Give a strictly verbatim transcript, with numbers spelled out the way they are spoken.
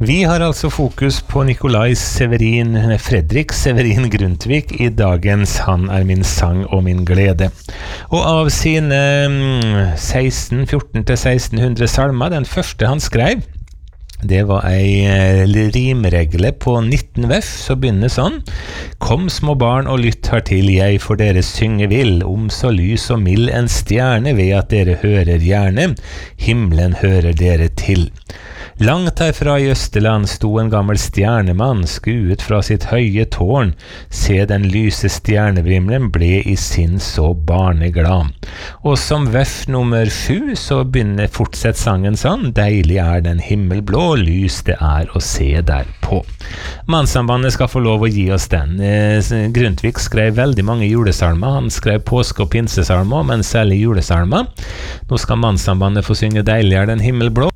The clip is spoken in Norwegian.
Vi har altså fokus på Nikolai Severin, Fredrik Severin Grundtvig i dagens Han er min sang og min glede. Og av sine seksten fjorten til seksten hundre salmer, den første han skrev, det var ei rimregle på nitten veff, så begynner sånn. Kom små barn og lytt her til, jeg for dere synge vil, om så lys og mild en stjerne ved at dere hører gjerne, himmelen hører dere til. Langt herfra i Østerland sto en gammel stjernemann, skuet fra sitt høye tårn. Se den lyse stjernevrimlen ble i sin så barneglad. Og som veff nummer sju, så begynner fortsett sangen sånn. Deilig er den himmelblå, lys det er å se derpå. Mannssambandet skal få lov å gi oss den. Grundtvig skrev veldig mange julesalmer. Han skrev påske- og pinsesalmer, men særlig julesalmer. Nå skal Mannssambandet få synge Deilig er den himmelblå.